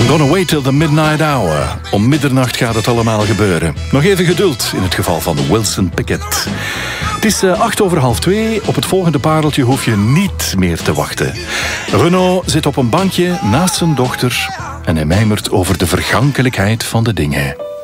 Gonna wait till the midnight hour. Om middernacht gaat het allemaal gebeuren. Nog even geduld in het geval van Wilson Pickett. Het is 2:08. Op het volgende pareltje hoef je niet meer te wachten. Renaud zit op een bankje naast zijn dochter en hij mijmert over de vergankelijkheid van de dingen.